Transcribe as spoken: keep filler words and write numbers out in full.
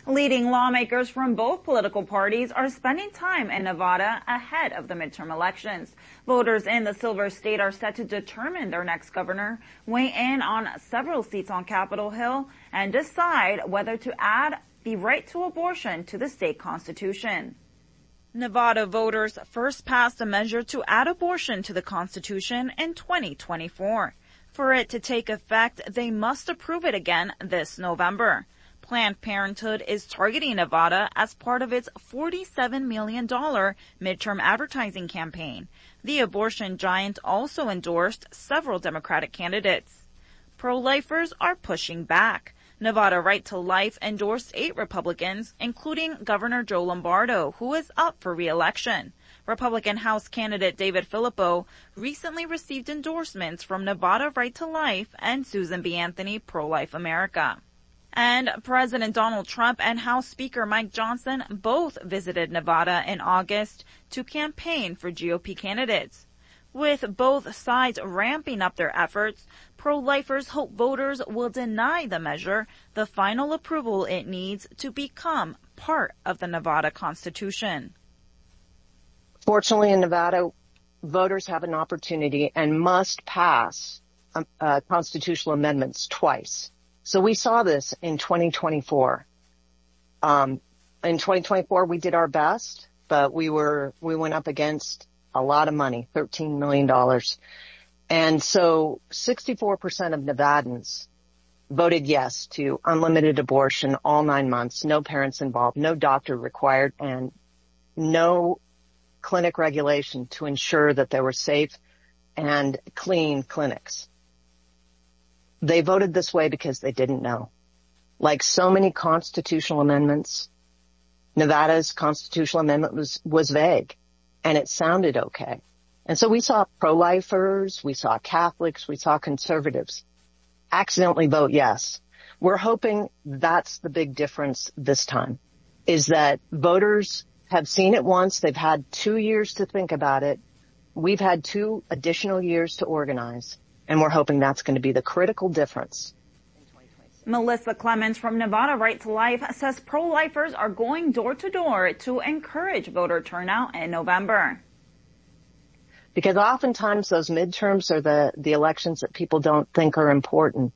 Leading lawmakers from both political parties are spending time in Nevada ahead of the midterm elections. Voters in the Silver State are set to determine their next governor, weigh in on several seats on Capitol Hill, and decide whether to add the right to abortion to the state constitution. Nevada voters first passed a measure to add abortion to the Constitution in twenty twenty-four. For it to take effect, they must approve it again this November. Planned Parenthood is targeting Nevada as part of its forty-seven million dollars midterm advertising campaign. The abortion giant also endorsed several Democratic candidates. Pro-lifers are pushing back. Nevada Right to Life endorsed eight Republicans, including Governor Joe Lombardo, who is up for re-election. Republican House candidate David Filippo recently received endorsements from Nevada Right to Life and Susan B. Anthony Pro-Life America. And President Donald Trump and House Speaker Mike Johnson both visited Nevada in August to campaign for G O P candidates. With both sides ramping up their efforts, pro-lifers hope voters will deny the measure the final approval it needs to become part of the Nevada Constitution. Fortunately, in Nevada, voters have an opportunity and must pass um, uh, constitutional amendments twice. So we saw this in twenty twenty-four. Um, in twenty twenty-four, we did our best, but we were we went up against a lot of money, thirteen million dollars. And so sixty-four percent of Nevadans voted yes to unlimited abortion all nine months, no parents involved, no doctor required, and no clinic regulation to ensure that there were safe and clean clinics. They voted this way because they didn't know. Like so many constitutional amendments, Nevada's constitutional amendment was, was vague, and it sounded okay. And so we saw pro-lifers, we saw Catholics, we saw conservatives accidentally vote yes. We're hoping that's the big difference this time, is that voters have seen it once. They've had two years to think about it. We've had two additional years to organize, and we're hoping that's going to be the critical difference. Melissa Clemens from Nevada Right to Life says pro-lifers are going door to door to encourage voter turnout in November. Because oftentimes those midterms are the, the elections that people don't think are important.